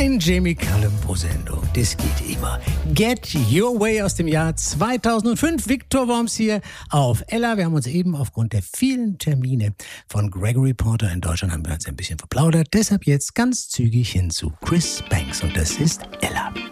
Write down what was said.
Ein Jamie Cullum-Sendung, das geht immer. Get Your Way aus dem Jahr 2005. Viktor Worms hier auf Ella. Wir haben uns eben aufgrund der vielen Termine von Gregory Porter in Deutschland haben wir uns ein bisschen verplaudert. Deshalb jetzt ganz zügig hin zu Chris Banks und das ist Ella.